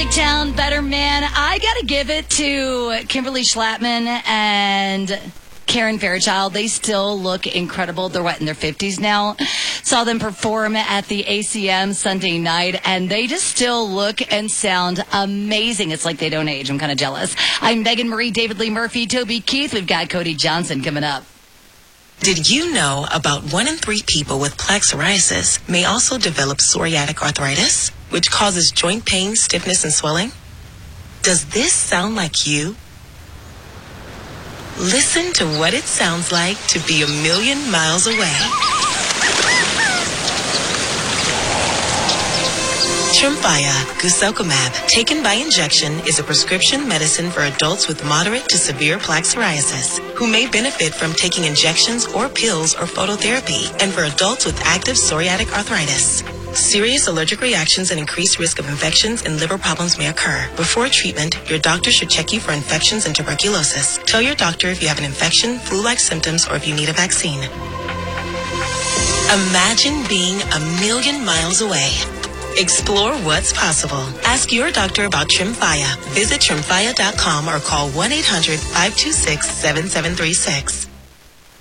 Big Town Better Man. I got to give it to Kimberly Schlattman and Karen Fairchild. They still look incredible. They're in their 50s now. Saw them perform at the ACM Sunday night, and they just still look and sound amazing. It's like they don't age. I'm kind of jealous. I'm Megan Marie, David Lee Murphy, Toby Keith. We've got Cody Johnson coming up. Did you know about 1 in 3 people with plaque psoriasis may also develop psoriatic arthritis, which causes joint pain, stiffness, and swelling? Does this sound like you? Listen to what it sounds like to be a million miles away. Tremfya guselkumab, taken by injection, is a prescription medicine for adults with moderate to severe plaque psoriasis who may benefit from taking injections or pills or phototherapy, and for adults with active psoriatic arthritis. Serious allergic reactions and increased risk of infections and liver problems may occur. Before treatment, your doctor should check you for infections and tuberculosis. Tell your doctor if you have an infection, flu-like symptoms, or if you need a vaccine. Imagine being a million miles away. Explore what's possible. Ask your doctor about Tremfya. Visit Tremfya.com or call 1-800-526-7736.